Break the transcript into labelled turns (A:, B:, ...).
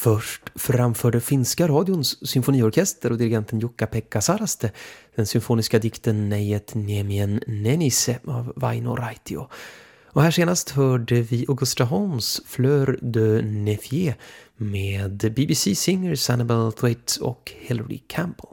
A: Först framförde finska radions symfoniorkester och dirigenten Jukka-Pekka Saraste den symfoniska dikten Nejet Niemien Nenise av Vaino Raitio. Och här senast hörde vi Augusta Holmes Fleur de Nefier med BBC Singers Annabel Thwaite och Hilary Campbell.